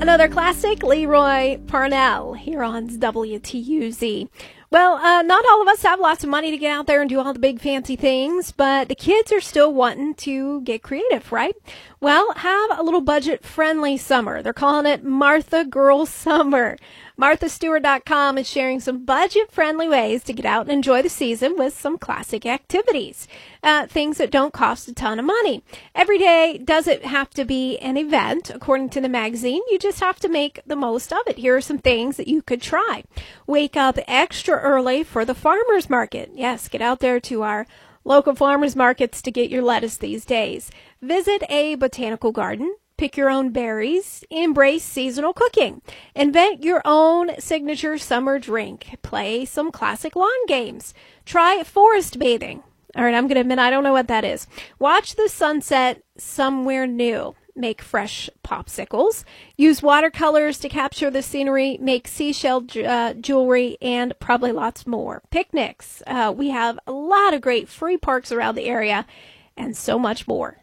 Another classic, Leroy Parnell, here on WTUZ. Well, not all of us have lots of money to get out there and do all the big fancy things, but the kids are still wanting to get creative, right? Well, have a little budget-friendly summer. They're calling it Martha Girl Summer. MarthaStewart.com is sharing some budget-friendly ways to get out and enjoy the season with some classic activities, things that don't cost a ton of money. Every day doesn't have to be an event, according to the magazine. You just have to make the most of it. Here are some things that you could try. Wake up extra early for the farmer's market. Yes, get out there to our local farmers markets to get your lettuce these days. Visit a botanical garden. Pick your own berries. Embrace seasonal cooking. Invent your own signature summer drink. Play some classic lawn games. Try forest bathing. All right, I'm going to admit I don't know what that is. Watch the sunset somewhere new. Make fresh popsicles. Use watercolors to capture the scenery. Make seashell jewelry, and probably lots more. Picnics. We have a lot of great free parks around the area and so much more.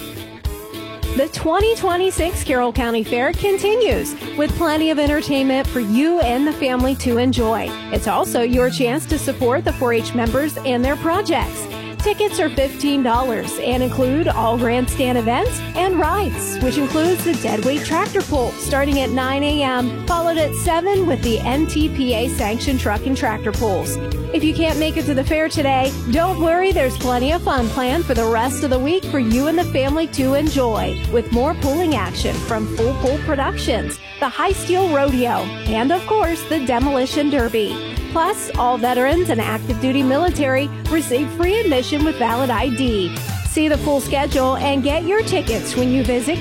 The 2026 Carroll County Fair continues with plenty of entertainment for you and the family to enjoy. It's also your chance to support the 4-H members and their projects. Tickets are $15 and include all grandstand events and rides, which includes the deadweight tractor pull starting at 9 a.m., followed at 7 with the NTPA-sanctioned truck and tractor pulls. If you can't make it to the fair today, don't worry, there's plenty of fun planned for the rest of the week for you and the family to enjoy, with more pulling action from Full Pull Productions, the High Steel Rodeo, and of course, the Demolition Derby. Plus, all veterans and active duty military receive free admission with valid ID. See the full schedule and get your tickets when you visit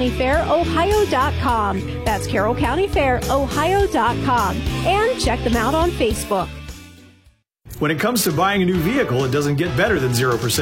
CarrollCountyFairOhio.com. That's CarrollCountyFairOhio.com. And check them out on Facebook. When it comes to buying a new vehicle, it doesn't get better than 0%